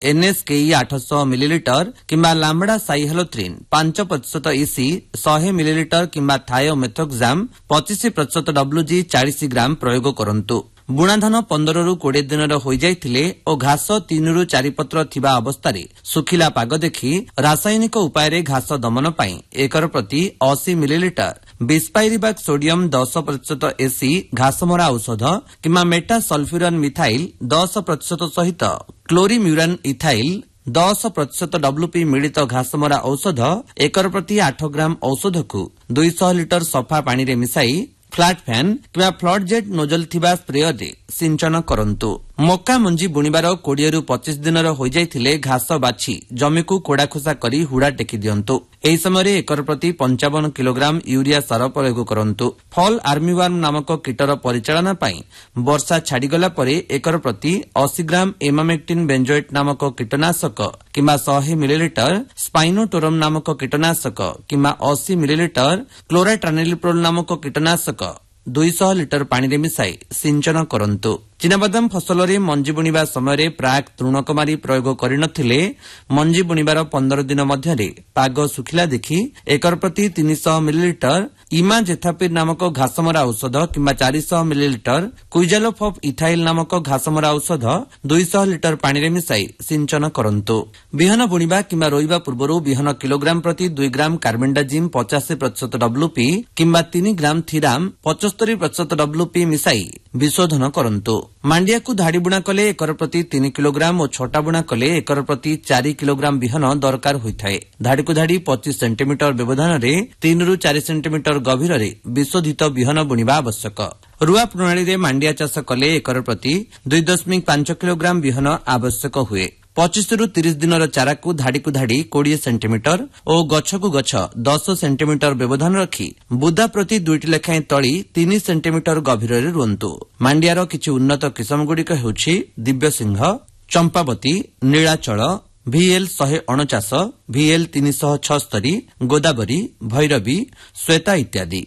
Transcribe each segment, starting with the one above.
NSKE 800 millilitre किंबा lambda साइहेलोथ्रिन 5% EC 100 millilitre किंबा थायोमेथोक्साम 25% WG 40 ग्राम प्रयोग करंतु। बुणाधान 15 ରୁ 20 ଦିନର ହୋଇଯାଇଥିଲେ ଓ ଘାସ 3 ରୁ 4 ପତ୍ର ଥିବା ଅବସ୍ଥାରେ ଶୁଖିଲା ପାଗ ଦେଖି ରାସାୟନିକ ଉପାୟରେ ଘାସ ଦମନ ପାଇଁ ଏକର ପ୍ରତି 80 ମିଲିଲିଟର ବିସ୍ପାଇରିବାକ୍ ସୋଡିୟମ 10% EC ଘାସମରା ଔଷଧ କିମ୍ବା ମେଟା ସଲଫ୍ୟୁରନ୍ ମିଥାଇଲ 10% ସହିତ କ୍ଲୋରିମ୍ୟୁରାନ୍ ଇଥାଇଲ 10% WP ମିଳିତ ଘାସମରା ଔଷଧ ଏକର ପ୍ରତି 8 ଗ୍ରାମ ଔଷଧକୁ 200 ଲିଟର ସଫା ପାଣିରେ ମିଶାଇ फ्लाट फैन किंवा फ्लड जेट नोजल थिबा स्प्रेयर सिंचन करंतु। मका मंजी बुणिबार 20 ରୁ 25 दिनर होई जाइथिले घास बाछि जमी को कोड़ाखोसा करी हुड़ा टेकी दियंतु। एही समय एकर प्रति 55 किलोग्राम यूरिया सार प्रयोग करंतु। फॉल आर्मीवर्म नामक कीटर परिचालना पई वर्षा छाड़ीगला परे एकर प्रति 80 ग्राम एमामेक्टिन बेंजोएट नामक कीटनाशक किंबा 100 मिलीलिटर स्पाइनोटोरम नामक कीटनाशक किंबा 80 मिलीलिटर क्लोराट्रानिलिप्रोल नामक कीटनाशक 200 लिटर पानी रे मिसाई सिंचन करंतु। चिनाबादाम फसल रे मंजी बुणिबा समय प्राक तृणकुमारी प्रयोग करिनथिले मंजी बुणिबार 15 दिन मध्यरे पाग सुखिला देखि एकर प्रति 300 मिलीलिटर इमाजेथापिर नामक घासमरा औषध किंबा 400 मिलीलिटर क्विजालोफ ऑफ इथाइल नामक घासमरा औषध 200 लिटर पानी रे मिसाई सिंचन करंतु। बिहन बुणिबा किंबा रोइबा पूर्वरु बिहन किलोग्राम प्रति 2 ग्राम कार्बेंडाजिम 85% WP किंबा 3 ग्राम थिराम 75% WP मिसाई विशोधन करंतु। मांडिया को धाड़ी बुणा कले एकर प्रति 3 किलोग्राम और छोटा बुणा कले एकर प्रति 4 किलोग्राम बिहन दरकार होइथाय। धाड़ी को धाड़ी 25 सेंटीमीटर व्यवधान रे 3 ରୁ 4 सेंटीमीटर गभीर रे विशोधित बिहन बुणिबा आवश्यक। रुआ प्रणाली रे मांडिया चाष कले एकर प्रति 2.5 किलोग्राम बिहन आवश्यक हुए। 25 ରୁ 30 दिनर चारा को धाड़ी 20 सेंटीमीटर और गछ को गछ 10 सेंटीमीटर व्यवधान रखी बुदा प्रति 2टी लेखाएं तली 3 सेंटीमीटर गभीर रे रुंतु। मांडियार किछि उन्नत किस्म गुड़िक हेउछि दिव्य सिंह, चंपावती, नीलाचल, VL 149, VL 376, गोदावरी, भैरवी, श्वेता इत्यादि।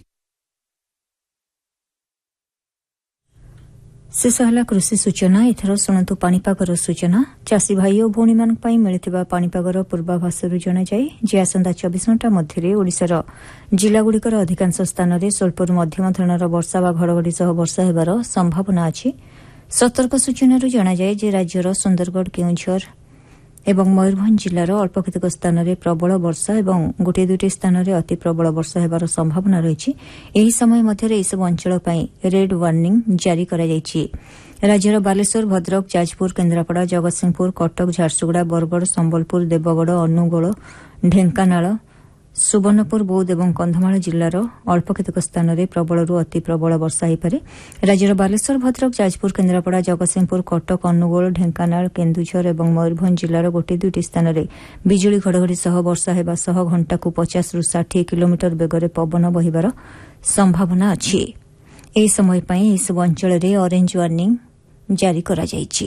शेष है कृषि सूचना। एथर शुणु पाणीपागर सूचना। चाषी भाई और भौणी मान मिलुथिबा पाणीपागर पूर्वाभासरू जणाଯାଏ जे आसंता 24 घंटा मध्यरे ओडिशार जिल्लागुड़िकर अधिकांश स्थान में स्वल्परू मध्यम धरणर वर्षा वा घड़घड़ी सह वर्षा हेबार संभावना अछि। सतर्क सूचनारू जणाଯାଏ जे राज्यर सुंदरगढ़, केउंझर एवं मयूरभंज जिल्लार अल्प केतेक स्थान में प्रबल वर्षा एवं गोटे दुईटी स्थान में अति प्रबल वर्षा हेबार संभावना रही। एही समय मध्यरे एसबु अंचल पई रेड वार्निंग जारी करा जायछि। राज्यर बालेश्वर, भद्रक, जाजपुर, केन्द्रापड़ा, जगतसिंहपुर, कटक, झारसुगुड़ा, बरगड़, संबलपुर, देवगढ़, अनुगोल, ढेंकानाल, सुवर्णपुर, बौद्ध एवं कंधमाल जिल्लार अल्प केतेक स्थान में प्रबलरू अति प्रबल वर्षा होईपारे। राज्यर बालेश्वर, भद्रक, जाजपुर, केन्द्रापड़ा, जगतसिंहपुर, कटक, अनुगोल, ढेंकानाल, केन्दुझर एवं मयूरभंज जिल्लार गोटे दुईटी स्थान में बिजुली घड़घड़ी सह वर्षा हेबा सह घंटाକୁ 50 ରୁ 60 किलोमीटर बेगरे पवन बहिबार संभावना अछि। एही समय पई एही सब अंचल रे ऑरेंज वार्निंग जारी करा जायछि।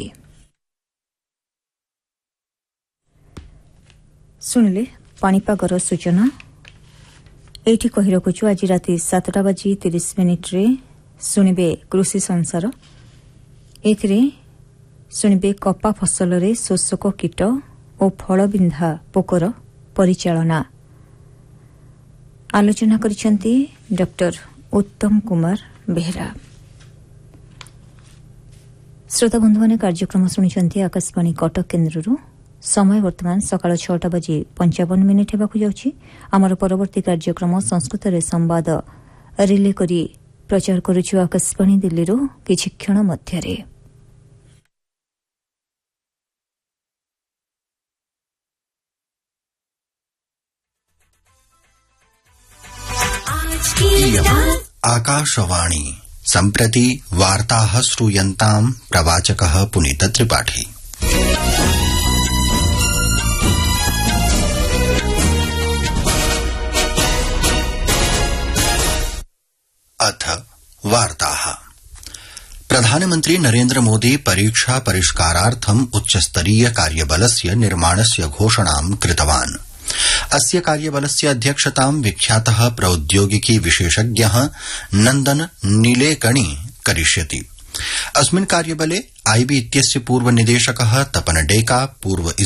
सुनिले पाणीपागर सूचना। एठी कहि रखुछु आज राति 7:30 रे सुनिबे कृषि संसार। एथिरे सुनिबे कपा फसल रे शोषक कीट और फलबिंधा पोकर परिचालना। आलोचना करिसेंती डॉक्टर उत्तम कुमार बेहरा। श्रोता बंधु माने कार्यक्रम सुनिसेंती आकाशवाणी कटक केन्द्ररू। समय वर्तमान सकाळ 6:55 हेबाकु जाउछि। आमर परवर्ती कार्यक्रम संस्कृत रे संवाद रिले करी प्रचार करूछु आकाशवाणी दिल्लीरू किछि क्षण मध्यरे। आकाशवाणी सम्प्रति वार्ताः श्रूयन्ताम् प्रवाचकः पुनीत त्रिपाठी। अथ वार्ताः। प्रधानमन्त्री नरेन्द्र मोदी परीक्षा परिष्कारार्थम् उच्चस्तरीय कार्यबलस्य निर्माणस्य घोषणां कृतवान्। अस्य कार्यबलस्य अध्यक्षतां विख्यातः प्रौद्योगिकी विशेषज्ञः नन्दन नीलेकणी करिष्यति। अस्मिन् कार्यबले आईबी इत्यस्य पूर्व निदेशकः तपन डेका पूर्व